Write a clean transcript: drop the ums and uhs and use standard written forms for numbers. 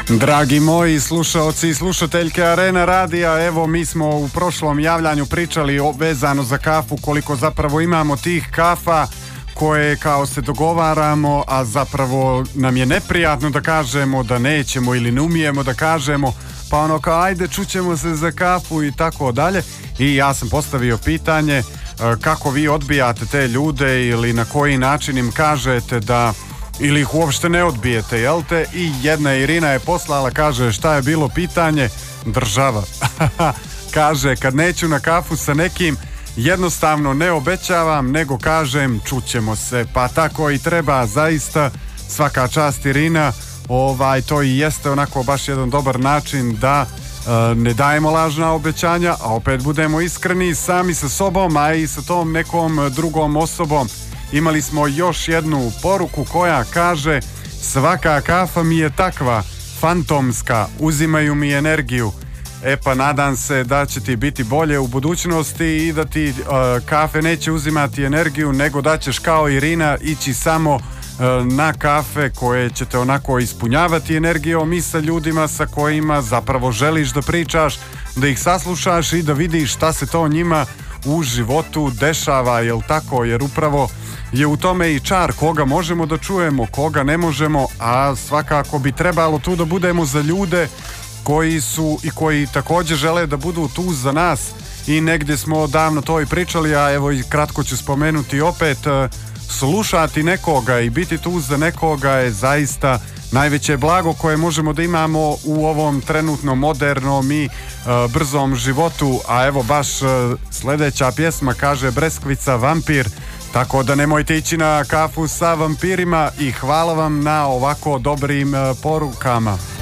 Dragi moji slušaoci i slušateljke Arena Radija, evo mi smo u prošlom javljanju pričali vezano za kafu, koliko zapravo imamo tih kafa koje kao se dogovaramo, a zapravo nam je neprijatno da kažemo da nećemo ili ne umijemo da kažemo, pa ono kao ajde čućemo se za kafu i tako dalje. I ja sam postavio pitanje kako vi odbijate te ljude ili na koji način im kažete da, ili ih uopšte ne odbijete, jel te? I jedna Irina je poslala, kaže šta je bilo pitanje? Država. Kaže kad neću na kafu sa nekim, jednostavno ne obećavam, nego kažem čućemo se, pa tako i treba, zaista svaka čast Irina, to i jeste onako baš jedan dobar način da ne dajemo lažna obećanja, a opet budemo iskreni sami sa sobom, a i sa tom nekom drugom osobom. Imali smo još jednu poruku koja kaže svaka kafa mi je takva, fantomska, uzimaju mi energiju. E pa nadam se da će ti biti bolje u budućnosti i da ti kafe neće uzimati energiju, nego da ćeš kao Irina ići samo na kafe koje će te onako ispunjavati energijom i sa ljudima sa kojima zapravo želiš da pričaš, da ih saslušaš i da vidiš šta se to njima u životu dešava, jel tako? Jer upravo je u tome i čar, koga možemo da čujemo, koga ne možemo, a svakako bi trebalo tu da budemo za ljude koji su i koji također žele da budu tu za nas. I negdje smo davno to i pričali, a evo i kratko ću spomenuti opet, slušati nekoga i biti tu za nekoga je zaista najveće blago koje možemo da imamo u ovom trenutnom modernom i brzom životu. A evo baš sljedeća pjesma kaže Breskvica Vampir, tako da nemojte ići na kafu sa vampirima i hvala vam na ovako dobrim porukama.